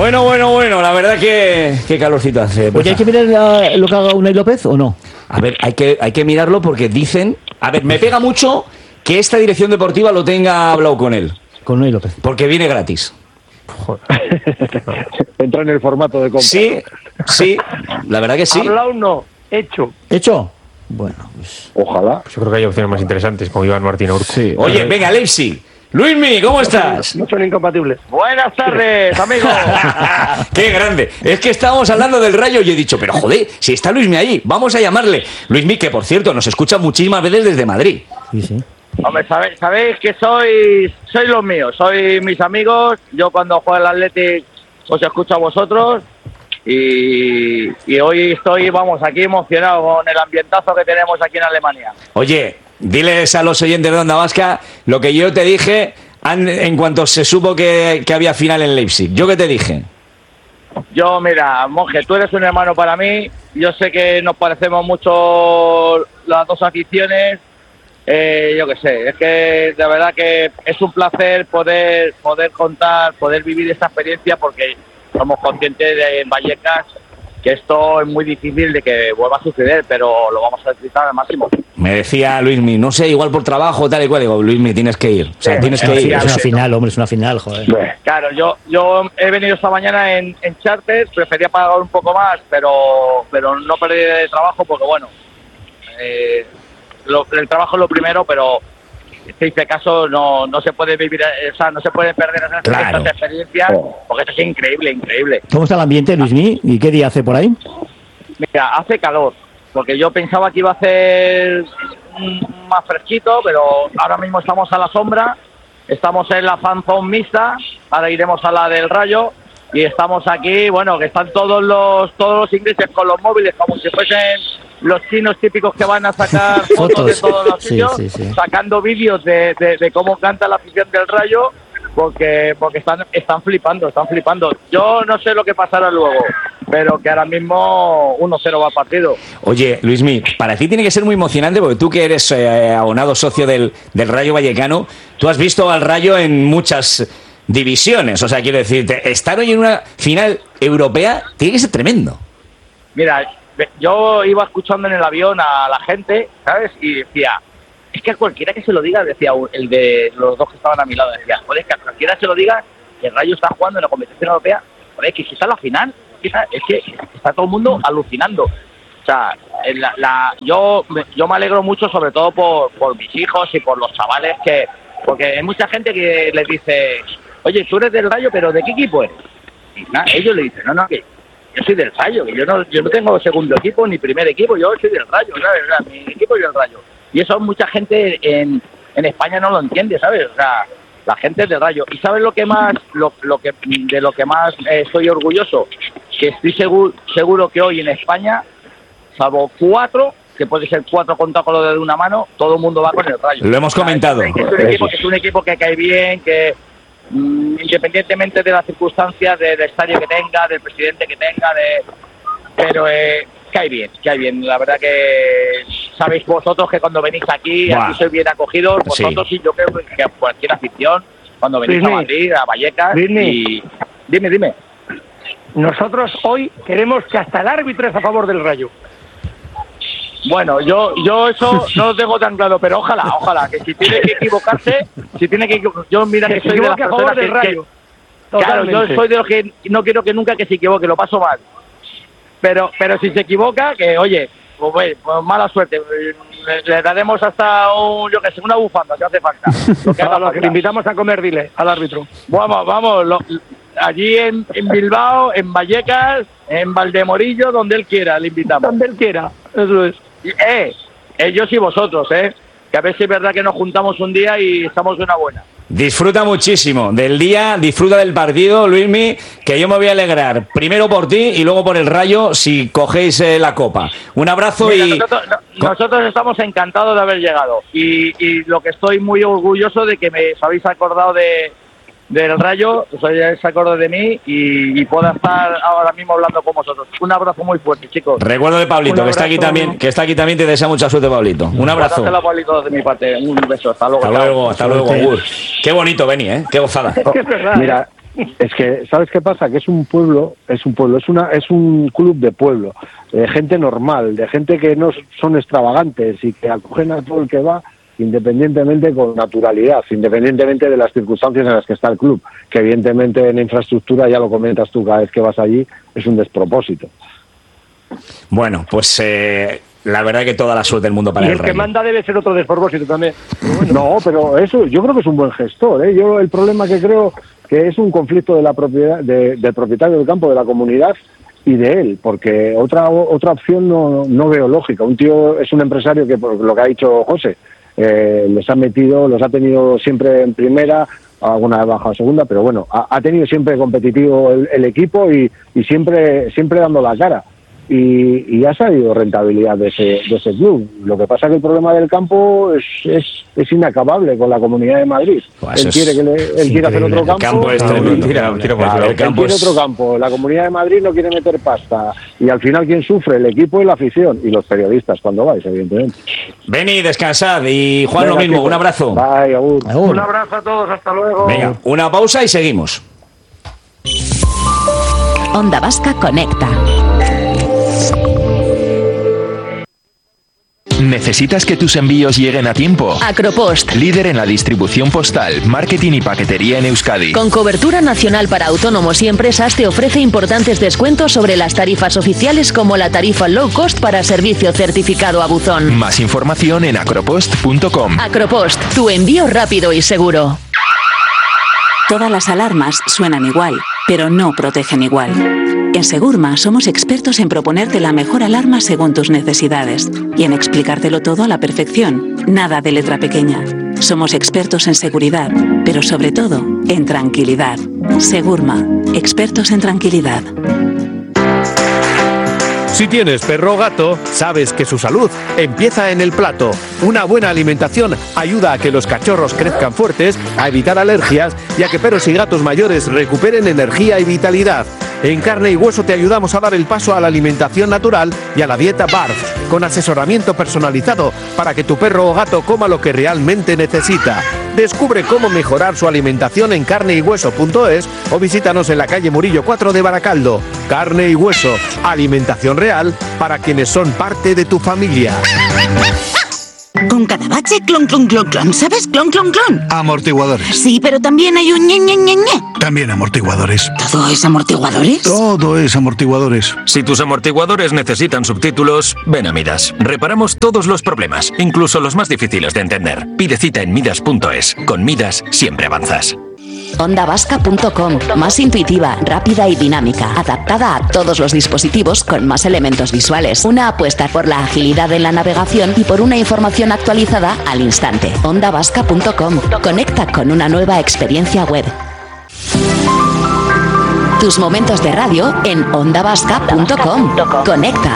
Bueno, la verdad que qué calorcito hace. Oye, ¿hay que mirar lo que haga Unai López o no? A ver, hay que mirarlo porque dicen... A ver, me pega mucho que esta dirección deportiva lo tenga hablado con él. Con Unai López. Porque viene gratis. Entra en el formato de compra. Sí, la verdad que sí. Hablado no, hecho. ¿Hecho? Bueno, pues... Ojalá. Yo creo que hay opciones más interesantes, como Iván Martín Urco. Sí. Oye, venga, Leipzig. Luismi, ¿cómo estás? No son incompatibles. Buenas tardes, amigos. ¡Qué grande! Es que estábamos hablando del Rayo y he dicho, pero joder, si está Luismi ahí, vamos a llamarle. Luismi, que por cierto, nos escucha muchísimas veces desde Madrid. Sí. Hombre, sabéis que sois los míos, sois mis amigos. Yo cuando juego al Athletic os escucho a vosotros y hoy estoy, aquí emocionado con el ambientazo que tenemos aquí en Alemania. Oye, diles a los oyentes de Onda Vasca lo que yo te dije en cuanto se supo que había final en Leipzig. ¿Yo qué te dije? Yo, mira, Monje, tú eres un hermano para mí. Yo sé que nos parecemos mucho las dos aficiones. Yo qué sé, es que de verdad que es un placer poder contar, poder vivir esta experiencia, porque somos conscientes en Vallecas que esto es muy difícil de que vuelva a suceder, pero lo vamos a disfrutar al máximo. Me decía Luismi, no sé, igual por trabajo, tal y cual. Digo, Luismi, tienes que ir. O sea, tienes que ir. Es una final, hombre, es una final, joder. Claro, yo he venido esta mañana en charter, prefería pagar un poco más, pero no perder de trabajo, porque bueno, el trabajo es lo primero, pero en este caso no se puede vivir, o sea, no se puede perder esas experiencias, porque esto es increíble. ¿Cómo está el ambiente, Luismi? ¿Y qué día hace por ahí? Mira, hace calor, porque yo pensaba que iba a hacer más fresquito, pero ahora mismo estamos a la sombra, estamos en la fan zone mixta, ahora iremos a la del Rayo, y estamos aquí, bueno, que están todos los ingleses con los móviles, como si fuesen los chinos típicos que van a sacar fotos de todos los sitios, sacando vídeos de cómo canta la afición del Rayo, porque están flipando. Yo no sé lo que pasará luego, pero que ahora mismo 1-0 va el partido. Oye, Luismi, para ti tiene que ser muy emocionante, porque tú que eres abonado socio del Rayo Vallecano, tú has visto al Rayo en muchas divisiones, o sea, quiero decirte, estar hoy en una final europea tiene que ser tremendo. Mira, yo iba escuchando en el avión a la gente, ¿sabes? Y decía, es que a cualquiera que se lo diga, decía el de los dos que estaban a mi lado, decía, joder, que a cualquiera se lo diga, que el Rayo está jugando en la competición europea, joder, que si está en la final, es que está todo el mundo alucinando. O sea, yo me alegro mucho, sobre todo por mis hijos y por los chavales, porque hay mucha gente que les dice, oye, tú eres del Rayo, pero ¿de qué equipo eres? Y nada, ellos le dicen, no, que yo soy del Rayo, que yo no tengo segundo equipo ni primer equipo, yo soy del Rayo, ¿sabes? O sea, mi equipo es del Rayo. Y eso mucha gente en España no lo entiende, ¿sabes? O sea, la gente es del Rayo. ¿Y sabes lo que más, de lo que más estoy orgulloso? Que estoy seguro que hoy en España, salvo 4, que puede ser 4 contados con lo de una mano, todo el mudo va con el Rayo. Lo hemos comentado. Es un equipo que cae bien, que independientemente de las circunstancias, del estadio que tenga, del presidente que tenga, pero cae bien. La verdad que sabéis vosotros que cuando venís aquí sois bien acogidos, vosotros sí, yo creo que cualquier afición, cuando venís a Madrid, a Vallecas, y dime. Nosotros hoy queremos que hasta el árbitro es a favor del Rayo. Bueno, yo eso no lo tengo tan claro, pero ojalá, que si tiene que equivocarse, yo mira que soy de las personas del Rayo. Claro, yo soy de los que no quiero que nunca que se equivoque, lo paso mal. Pero si se equivoca, que oye, pues mala suerte. Le daremos hasta una bufanda, si hace falta. Lo que le invitamos a comer, dile al árbitro. Vamos, allí en Bilbao, en Vallecas, en Valdemorillo, donde él quiera, le invitamos. Donde él quiera, eso es. Ellos y vosotros, que a ver si es verdad que nos juntamos un día y estamos de una buena. Disfruta muchísimo del día, disfruta del partido, Luismi, que yo me voy a alegrar primero por ti y luego por el Rayo si cogéis la copa. Un abrazo. Mira, nosotros estamos encantados de haber llegado y lo que estoy muy orgulloso de que me habéis acordado del Rayo, os habéis acordado de mí y pueda estar ahora mismo hablando con vosotros. Un abrazo muy fuerte, chicos. Recuerdo de Pablito, que está aquí también, te desea mucha suerte, Pablito. Un abrazo. Gracias, Pablito, de mi parte. Un beso, hasta luego. Hasta luego. Qué bonito, Beni, qué gozada. Es que es verdad. Mira, Es que, ¿sabes qué pasa? Que es un pueblo, es un club de pueblo, de gente normal, de gente que no son extravagantes y que acogen a todo el que va independientemente con naturalidad, independientemente de las circunstancias en las que está el club, que evidentemente en infraestructura, ya lo comentas tú cada vez que vas allí, es un despropósito. Bueno, pues la verdad que toda la suerte del mundo para Y el el que Rayo. manda debe ser otro despropósito también. No, pero eso yo creo que es un buen gestor, ¿eh? Yo el problema que creo que es un conflicto de la propiedad del propietario del campo, de la comunidad y de él, porque otra opción no veo lógica. Un tío es un empresario que, por lo que ha dicho José, los ha tenido siempre en primera, alguna vez bajado a segunda, pero bueno, ha tenido siempre competitivo el equipo y siempre dando la cara. Y ha salido rentabilidad de ese club. Lo que pasa es que el problema del campo es inacabable con la Comunidad de Madrid. Pues Él quiere hacer otro campo. El campo es tremendo. Él quiere otro campo. La Comunidad de Madrid no quiere meter pasta. Y al final, ¿quién sufre? El equipo y la afición. Y los periodistas cuando vais, evidentemente. Vení, descansad. Y Juan, Venga, lo mismo. chicos. Un abrazo. Bye, agur. Un abrazo a todos, hasta luego. Venga, una pausa y seguimos. Onda Vasca Conecta. ¿Necesitas que tus envíos lleguen a tiempo? Acropost. Líder en la distribución postal, marketing y paquetería en Euskadi. Con cobertura nacional para autónomos y empresas, te ofrece importantes descuentos sobre las tarifas oficiales, como la tarifa low cost para servicio certificado a buzón. Más información en acropost.com. Acropost, tu envío rápido y seguro. Todas las alarmas suenan igual, pero no protegen igual. En Segurma somos expertos en proponerte la mejor alarma según tus necesidades y en explicártelo todo a la perfección. Nada de letra pequeña. Somos expertos en seguridad, pero sobre todo en tranquilidad. Segurma, expertos en tranquilidad. Si tienes perro o gato, sabes que su salud empieza en el plato. Una buena alimentación ayuda a que los cachorros crezcan fuertes, a evitar alergias y a que perros y gatos mayores recuperen energía y vitalidad. En Carne y Hueso te ayudamos a dar el paso a la alimentación natural y a la dieta BARF, con asesoramiento personalizado para que tu perro o gato coma lo que realmente necesita. Descubre cómo mejorar su alimentación en carneyhueso.es o visítanos en la calle Murillo 4 de Baracaldo. Carne y Hueso, alimentación real para quienes son parte de tu familia. Con cada bache, clon, clon, clon, clon. ¿Sabes? Clon, clon, clon. Amortiguadores. Sí, pero también hay un ñe, ñe, ñe, ñe. También amortiguadores. ¿Todo es amortiguadores? Todo es amortiguadores. Si tus amortiguadores necesitan subtítulos, ven a Midas. Reparamos todos los problemas, incluso los más difíciles de entender. Pide cita en midas.es. Con Midas siempre avanzas. OndaVasca.com. Más intuitiva, rápida y dinámica. Adaptada a todos los dispositivos con más elementos visuales. Una apuesta por la agilidad en la navegación y por una información actualizada al instante. OndaVasca.com. Conecta con una nueva experiencia web. Tus momentos de radio en OndaVasca.com. Conecta.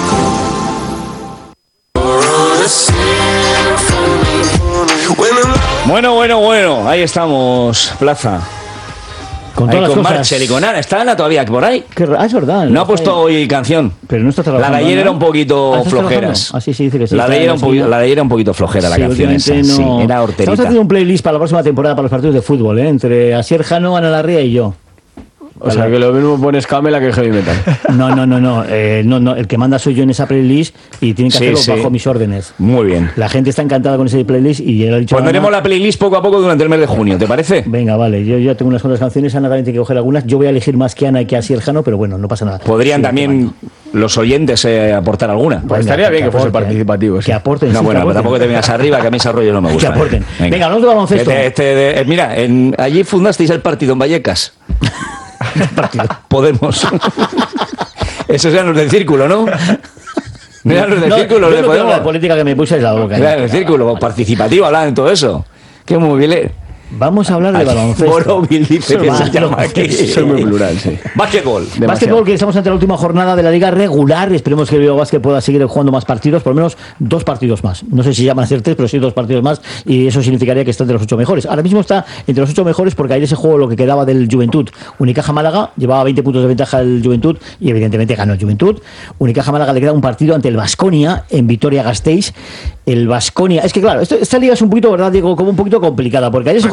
Bueno, ahí estamos, Plaza. Con ahí todas las con cosas. Marcel y con Ana. ¿Está Ana todavía por ahí? Es verdad. No ha puesto hoy canción. Pero no está trabajando. La de ayer era un poquito ¿Estás flojeras. trabajando? Sí, dice que sí. La de ayer era un poquito flojera, la canción esa. últimamente Sí, no. era horterita. Estamos haciendo un playlist para la próxima temporada para los partidos de fútbol, entre Asier Jano, Ana Larrea y yo. O sea, que lo mismo pones Camela que Heavy Metal. No. El que manda soy yo en esa playlist y tienen que hacerlo bajo mis órdenes. Muy bien. La gente está encantada con ese playlist y él ha dicho... Pondremos la playlist poco a poco durante el mes de junio, ¿te parece? Venga, vale. Yo ya tengo unas cuantas canciones. Ana también tiene que coger algunas. Yo voy a elegir más que Ana y que Asier Jano, pero bueno, no pasa nada. Podrían también los oyentes aportar alguna. Pues estaría bien que fuese participativo. Que aporten. No, bueno, pero tampoco te vengas arriba, que a mí ese rollo no me gusta. Que aporten. Venga, hablamos de baloncesto. Mira, allí fundasteis el partido en Vallecas. Podemos. Esos eran los del círculo, ¿no? No eran los del círculo. Yo creo que la política que me puse es la boca. Era el círculo participativo, hablaban de todo eso. Qué móvil. Vamos a hablar de baloncesto. Borovil dice que se llama aquí. Soy muy plural, sí. Básquetbol. Básquetbol, que estamos ante la última jornada de la liga regular. Esperemos que el Bilbao Basket pueda seguir jugando más partidos, por lo menos 2 partidos más. No sé si llaman a ser 3, pero sí 2 partidos más. Y eso significaría que está entre los 8 mejores. Ahora mismo está entre los 8 mejores porque ayer se jugó lo que quedaba del Juventud. Unicaja Málaga llevaba 20 puntos de ventaja el Juventud y evidentemente ganó el Juventud. Unicaja Málaga le queda un partido ante el Baskonia en Vitoria-Gasteiz. El Baskonia, es que claro, esta liga es un poquito, ¿verdad, Diego? Como un poquito complicada, porque ayer se jugó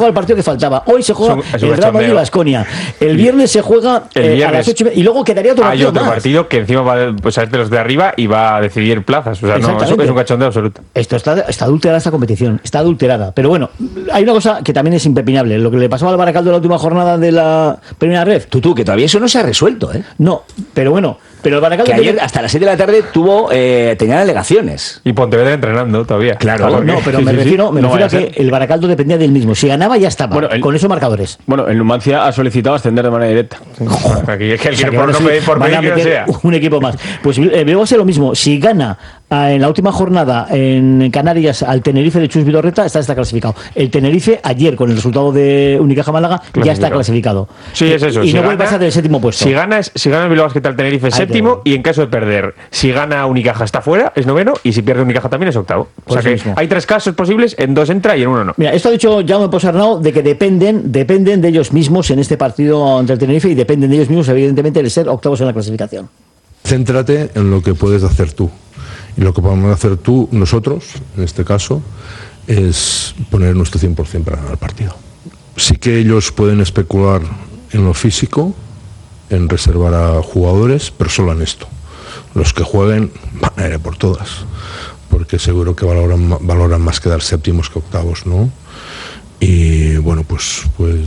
jugado el partido que faltaba. Hoy se juega Es un el Real Madrid y cachondeo. Baskonia. El viernes se juega a las 8:30 y luego quedaría otro hay partido otro más. partido que encima va pues, a ser de los de arriba y va a decidir plazas. O sea, no, es un cachondeo absoluto. Esto está adulterada esta competición, está adulterada. Pero bueno, hay una cosa que también es impepinable. Lo que le pasó al Baracaldo en la última jornada de la primera ref. Tú, que todavía eso no se ha resuelto, ¿eh? No, pero bueno. Pero el Baracaldo que ayer hasta las 7 de la tarde tenía alegaciones. Y Pontevedra entrenando todavía. Claro, no, pero me refiero a que el Baracaldo dependía del mismo. Si ganaba ya estaba, con esos marcadores. Bueno, el Numancia ha solicitado ascender de manera directa. Aquí es que O sea, por no pedir por van a pedir que no meter sea. un equipo más. Pues luego va a ser lo mismo. Si gana en la última jornada en Canarias al Tenerife de Chus Vidorreta, está clasificado. El Tenerife ayer, con el resultado de Unicaja Málaga, ya está clasificado. Sí, es eso. Y no vuelve a pasar del séptimo puesto. Si gana el Bilbao Basket al Tenerife es séptimo, y en caso de perder, si gana Unicaja está fuera, es noveno, y si pierde Unicaja también es octavo. O sea que hay 3 casos posibles, en 2 entra y en 1 no. Mira, esto ha dicho Jaume Posarnau de que dependen de ellos mismos en este partido ante el Tenerife, y dependen de ellos mismos, evidentemente, de ser octavos en la clasificación. Céntrate en lo que puedes hacer tú. Y lo que podemos hacer nosotros, en este caso, es poner nuestro 100% para ganar el partido. Sí que ellos pueden especular en lo físico, en reservar a jugadores, pero solo en esto. Los que jueguen van a ir por todas, porque seguro que valoran más quedar séptimos que octavos, ¿no? Y bueno, pues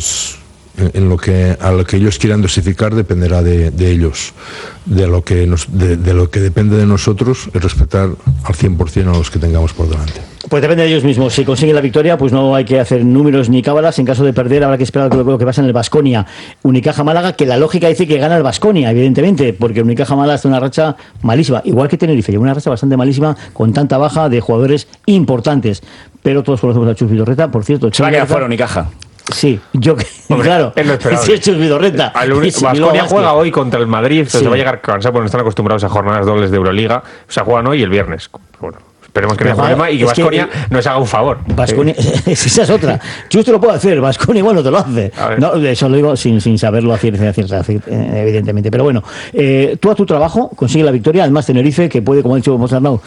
a lo que ellos quieran dosificar dependerá de ellos. De lo que depende de nosotros es respetar al 100% a los que tengamos por delante. Pues depende de ellos mismos. Si consiguen la victoria, pues no hay que hacer números ni cábalas. En caso de perder, habrá que esperar lo que pasa en el Baskonia. Unicaja Málaga, que la lógica dice que gana el Baskonia, evidentemente, porque Unicaja Málaga está en una racha malísima, igual que Tenerife, lleva una racha bastante malísima, con tanta baja de jugadores importantes. Pero todos conocemos a Chus Vidorreta, por cierto. Se va a quedar fuera Unicaja. Sí, claro. Es lo esperable. Si es Chus Vidorreta. Baskonia juega hoy contra el Madrid, se va a llegar cansado porque no están acostumbrados a jornadas dobles de Euroliga. O sea, juegan hoy y el viernes. Bueno, esperemos que no haya problema y que Baskonia nos haga un favor. Baskonia, esa es otra. Chus te lo puede hacer, Baskonia igual no te lo hace. No, eso lo digo sin saberlo a ciencia cierta, evidentemente. Pero bueno, tú a tu trabajo consigue la victoria. Además, Tenerife, que puede, como ha dicho Mozarnau,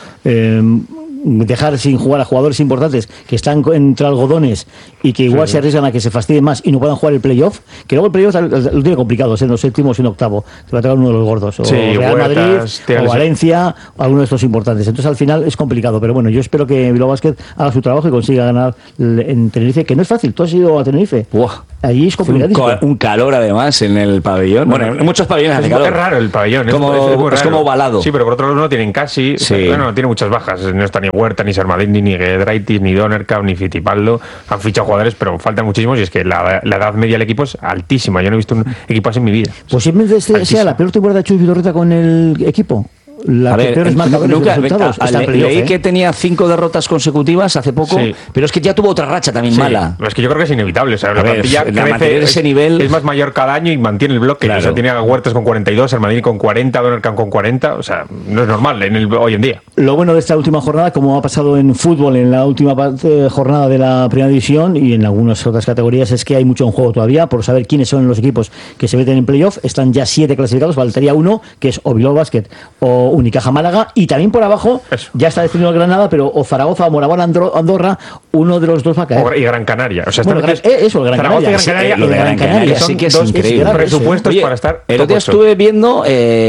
dejar sin jugar a jugadores importantes que están entre algodones y que igual se arriesgan a que se fastidien más y no puedan jugar el playoff, que luego el playoff lo tiene complicado, siendo séptimo y octavo, te va a tocar uno de los gordos, o Real Madrid, o Valencia, o alguno de estos importantes. Entonces al final es complicado, pero bueno, yo espero que Bilbao Basket haga su trabajo y consiga ganar en Tenerife, que no es fácil. Tú has ido a Tenerife. Allí es complicadísimo. Un calor además en el pabellón. Bueno, en muchos pabellones hace calor. Es raro el pabellón, es como ovalado. Sí, pero por otro lado no tienen casi, no tiene muchas bajas, no está ni Huerta, ni Sermadini, ni Giedraitis, ni Donerkamp, ni Fittipaldo. Han fichado jugadores, pero faltan muchísimos, y es que la edad media del equipo es altísima. Yo no he visto un equipo así en mi vida. Posiblemente sea la peor temporada de Chus Vidorreta con el equipo. A ver, leí que tenía 5 derrotas consecutivas hace poco, pero es que ya tuvo otra racha también mala. Es que yo creo que es inevitable. O sea, la plantilla mantener ese nivel es más mayor cada año y mantiene el bloque. Claro. O sea, tiene a Huertas con 42, Armadini con 40, Donerkamp con 40. O sea, no es normal hoy en día. Lo bueno de esta última jornada, como ha pasado en fútbol en la última jornada de la primera división y en algunas otras categorías, es que hay mucho en juego todavía por saber quiénes son los equipos que se meten en playoff. Están ya 7 clasificados, faltaría uno, que es o Bilbao Basket o Unicaja Málaga, y también por abajo ya está definido el Granada, pero o Zaragoza o Morabona Andorra, uno de los dos va a caer. Y Gran Canaria. O sea, bueno, eso, el Gran Zaragoza Canaria. Y Gran Canaria, lo de Gran Canaria sí que es increíble. Presupuestos para estar. El otro día estuve viendo,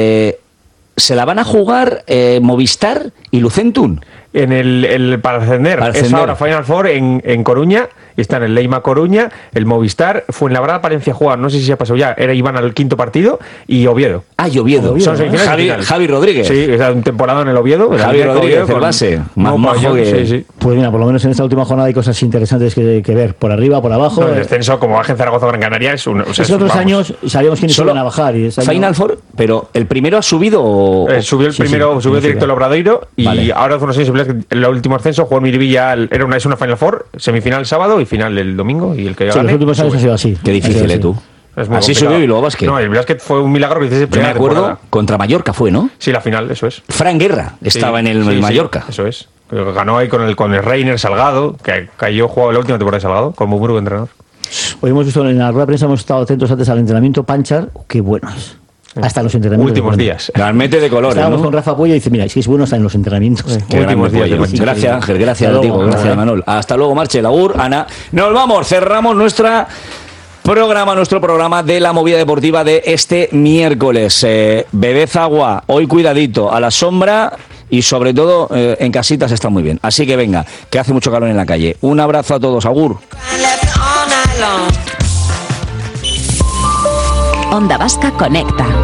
se la van a jugar Movistar y Lucentum. Para ascender. Es ahora Final Four en Coruña. Y están el Leima Coruña, el Movistar, Fuenlabrada, Palencia juega, no sé si se ha pasado ya, iban al quinto partido, y Oviedo. Oviedo. Son semifinales. Javi Rodríguez. Sí, es un temporada en el Oviedo. Javi Rodríguez, el base. Más majo que... Sí. Pues mira, por lo menos en esta última jornada hay cosas interesantes que ver, por arriba, por abajo. No, el descenso, como bajen Zaragoza o Gran Canaria, es un... otros años sabíamos quiénes iban a bajar. Y Final Four, pero ¿el primero ha subido? Subió el primero, subió directo el Obradoiro, y ahora hace unos años, el último ascenso, jugó en Miribilla, es una Final Four, semifinal el sábado y final el domingo. Y el que gane, los últimos años ha sido así. Qué difícil, tú. Así subió Bilbao Basket. No, el Basket fue un milagro que hiciste primera temporada. Me acuerdo, contra Mallorca fue, ¿no? Sí, la final, eso es. Fran Guerra estaba en el Mallorca. Sí, eso es. Ganó ahí con el Reiner Salgado, que cayó, jugó la última temporada de Salgado, con muy buen entrenador. Hoy hemos visto en la rueda de prensa, hemos estado atentos antes al entrenamiento. Panchar, qué bueno es. Hasta los entrenamientos. Últimos días. Realmente de colores, Estábamos ¿no? con Rafa Puello y dice, mira, si es bueno está en los entrenamientos. Últimos días. Gracias, Ángel, gracias, digo, gracias, Manol. Hasta luego, Marche, Agur, Ana. Nos vamos, cerramos nuestro programa de la movida deportiva de este miércoles. Bebed agua, hoy cuidadito, a la sombra y sobre todo en casitas está muy bien. Así que venga, que hace mucho calor en la calle. Un abrazo a todos, Agur. Onda Vasca Conecta.